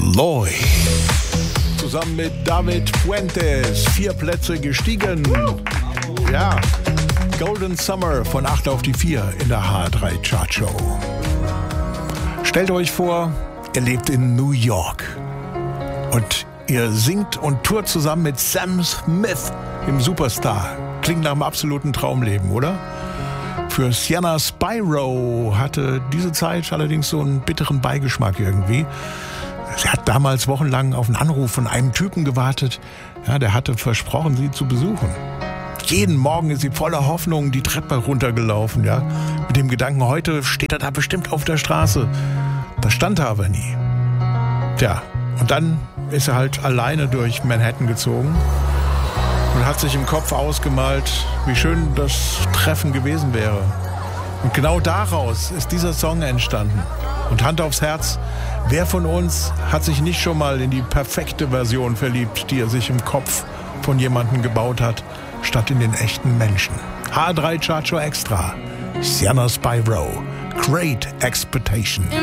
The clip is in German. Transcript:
Loy. Zusammen mit David Fuentes 4 Plätze gestiegen. Ja, Golden Summer von 8 auf die 4 in der H3 Chartshow. Stellt euch vor, ihr lebt in New York und ihr singt und tourt zusammen mit Sam Smith, dem Superstar. Klingt nach einem absoluten Traumleben, oder? Für Sienna Spyro hatte diese Zeit allerdings so einen bitteren Beigeschmack irgendwie. Sie hat damals wochenlang auf einen Anruf von einem Typen gewartet. Ja, der hatte versprochen, sie zu besuchen. Jeden Morgen ist sie voller Hoffnung die Treppe runtergelaufen. Ja, mit dem Gedanken, heute steht er da bestimmt auf der Straße. Da stand er aber nie. Tja, und dann ist er halt alleine durch Manhattan gezogen und hat sich im Kopf ausgemalt, wie schön das Treffen gewesen wäre. Und genau daraus ist dieser Song entstanden. Und Hand aufs Herz, wer von uns hat sich nicht schon mal in die perfekte Version verliebt, die er sich im Kopf von jemandem gebaut hat, statt in den echten Menschen? H3 Chartshow Extra, Sienna Spyro, Great Expectation. In